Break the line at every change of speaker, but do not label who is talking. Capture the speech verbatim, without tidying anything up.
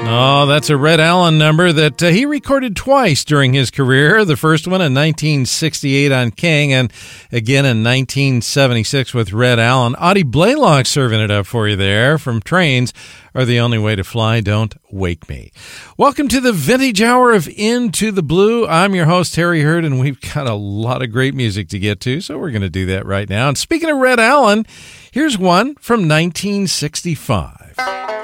Oh, that's a Red Allen number that uh, he recorded twice during his career. The first one in nineteen sixty-eight on King, and again in nineteen seventy-six with Red Allen. Audie Blaylock serving it up for you there from Trains Are the Only Way to Fly, Don't Wake Me. Welcome to the Vintage Hour of Into the Blue. I'm your host, Harry Hurd, and we've got a lot of great music to get to, so we're going to do that right now. And speaking of Red Allen, here's one from nineteen sixty-five.